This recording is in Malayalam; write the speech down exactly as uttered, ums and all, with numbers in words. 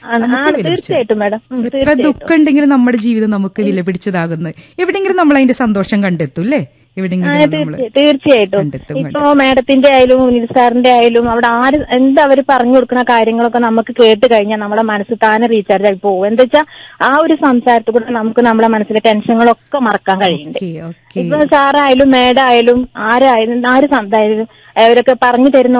തീർച്ചയായിട്ടും മാഡം. എത്ര ദുഃഖം ഉണ്ടെങ്കിലും നമ്മുടെ ജീവിതം നമുക്ക് വില പിടിച്ചതാകുന്നു. എവിടെയെങ്കിലും നമ്മൾ അതിന്റെ സന്തോഷം കണ്ടെത്തും അല്ലേ? തീർച്ചയായിട്ടും. ഇപ്പൊ മാഡത്തിന്റെ ആയാലും സുനിൽ സാറിന്റെ ആയാലും അവിടെ ആര് എന്താ അവര് പറഞ്ഞു കൊടുക്കുന്ന കാര്യങ്ങളൊക്കെ നമുക്ക് കേട്ട് കഴിഞ്ഞാൽ നമ്മുടെ മനസ്സ് താനെ റീചാർജ് ആയി പോകും. എന്താ വെച്ചാൽ ആ ഒരു സംസാരത്തിൽ കൂടെ നമുക്ക് നമ്മുടെ മനസ്സിലെ ടെൻഷനുകളൊക്കെ മറക്കാൻ കഴിയുന്നുണ്ട്. ഇപ്പൊ സാറായാലും മാഡം ആയാലും ആരായാലും ആര് സംസാരിക്കും അവരൊക്കെ പറഞ്ഞു തരുന്ന